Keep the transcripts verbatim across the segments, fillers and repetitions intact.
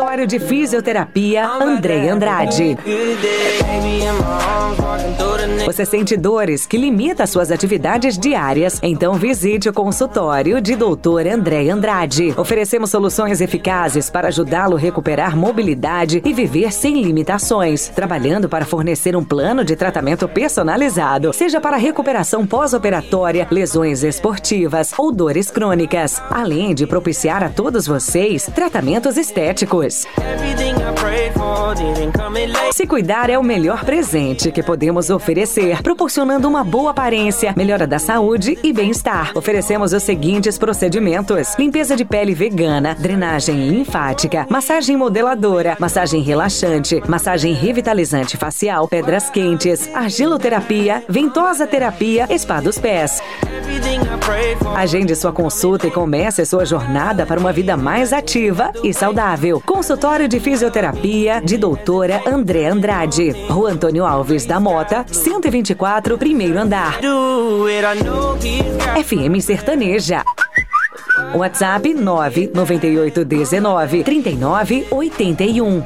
Consultório de Fisioterapia André Andrade. Você sente dores que limitam as suas atividades diárias? Então visite o consultório de doutor André Andrade. Oferecemos soluções eficazes para ajudá-lo a recuperar mobilidade e viver sem limitações, trabalhando para fornecer um plano de tratamento personalizado, seja para recuperação pós-operatória, lesões esportivas ou dores crônicas, além de propiciar a todos vocês tratamentos estéticos. Se cuidar é o melhor presente que podemos oferecer, proporcionando uma boa aparência, melhora da saúde e bem-estar. Oferecemos os seguintes procedimentos: limpeza de pele vegana, drenagem linfática, massagem modeladora, massagem relaxante, massagem revitalizante facial, pedras quentes, argiloterapia, ventosa terapia, spa dos pés. Agende sua consulta e comece a sua jornada para uma vida mais ativa e saudável. Consultório de Fisioterapia de doutora André Andrade, Rua Antônio Alves da Mota, cento e vinte e quatro, primeiro andar. F M Sertaneja. WhatsApp nove nove oito um nove, três nove oito um.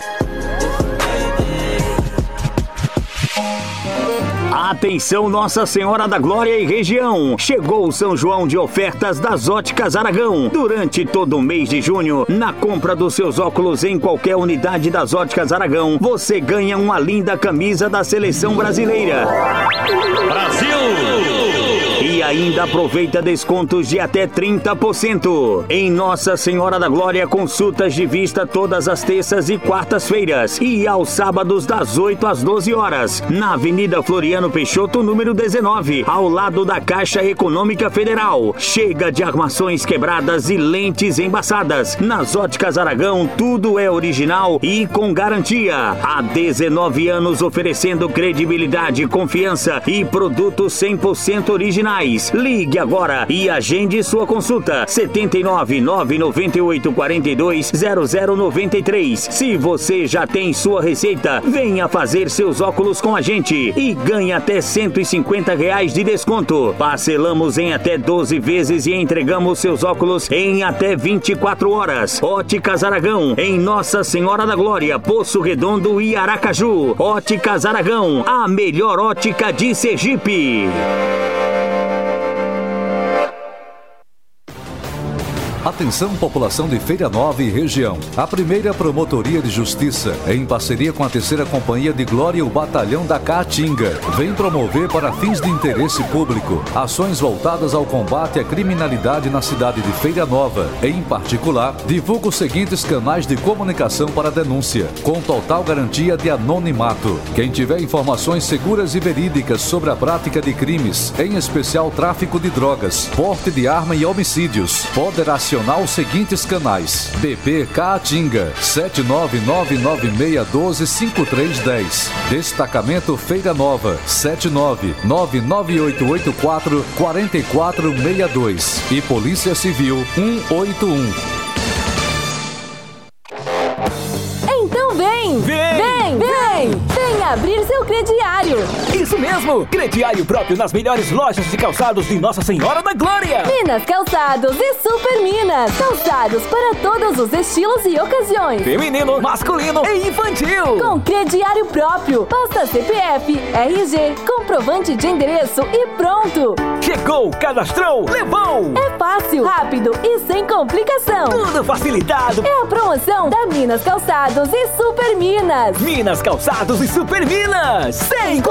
Atenção, Nossa Senhora da Glória e região! Chegou o São João de ofertas das Óticas Aragão. Durante todo o mês de junho, na compra dos seus óculos em qualquer unidade das Óticas Aragão, você ganha uma linda camisa da Seleção Brasileira. Brasil! E ainda aproveita descontos de até trinta por cento. Em Nossa Senhora da Glória, consultas de vista todas as terças e quartas-feiras e aos sábados das oito às doze horas, na Avenida Floriano Peixoto, número dezenove, ao lado da Caixa Econômica Federal. Chega de armações quebradas e lentes embaçadas. Nas Óticas Aragão, tudo é original e com garantia. Há dezenove anos oferecendo credibilidade, confiança e produtos cem por cento originais. Ligue agora e agende sua consulta. sete nove nove nove oito quatro dois zero zero nove três. Se você já tem sua receita, venha fazer seus óculos com a gente e ganhe até cento e cinquenta reais de desconto. Parcelamos em até doze vezes e entregamos seus óculos em até vinte e quatro horas. Óticas Aragão, em Nossa Senhora da Glória, Poço Redondo e Aracaju. Óticas Aragão, a melhor ótica de Sergipe. Atenção, população de Feira Nova e região. A primeira Promotoria de Justiça, em parceria com a terceira Companhia de Glória e o Batalhão da Caatinga, vem promover para fins de interesse público ações voltadas ao combate à criminalidade na cidade de Feira Nova. Em particular, divulga os seguintes canais de comunicação para denúncia, com total garantia de anonimato. Quem tiver informações seguras e verídicas sobre a prática de crimes, em especial tráfico de drogas, porte de arma e homicídios, poderá acionar os seguintes canais: B P Caatinga sete nove nove nove seis um dois cinco três um zero, Destacamento Feira Nova sete nove nove nove oito oito quatro quatro quatro seis dois e Polícia Civil um oito um. Então vem! Vem! Vem! Vem! Vem abrir seu crediário! Isso mesmo! Crediário próprio nas melhores lojas de calçados de Nossa Senhora da Glória! Minas Calçados e Super Minas! Calçados para todos os estilos e ocasiões! Feminino, masculino e infantil! Com crediário próprio! Basta C P F, R G, comprovante de endereço e pronto! Chegou, cadastrou, levou! É fácil, rápido e sem complicação! Tudo facilitado! É a promoção da Minas Calçados e Super Minas! Minas Calçados e Super Minas! Sem